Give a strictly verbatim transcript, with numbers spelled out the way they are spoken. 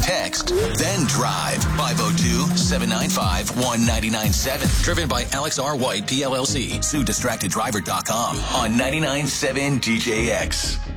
text, then drive. five oh two, seven nine five, one nine nine seven. Driven by Alex R. White, P L L C. Sue Distracted Driver dot com on ninety-nine point seven D J X.